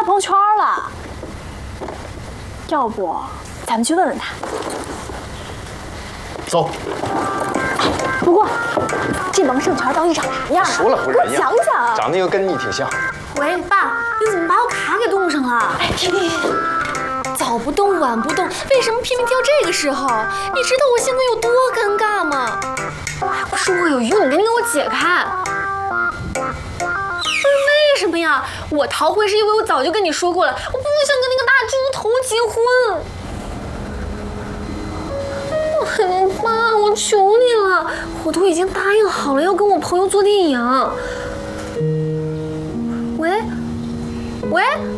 朋友圈了。要不咱们去问问他？ 走。 不过这王胜权到底长啥样啊？ 说了不是人样， 给我讲讲。 长得又跟你挺像。 喂，爸，你怎么把我卡给冻上了？ 哎，停！ 早不动晚不动，为什么偏偏挑这个时候？你知道我现在有多尴尬吗？ 我还不是我有用，赶紧给我解开！ 为什么呀？我逃回是因为我早就跟你说过了，我不想跟那个大猪头结婚。哎，爸，我求你了，我都已经答应好了要跟我朋友做电影。喂，喂。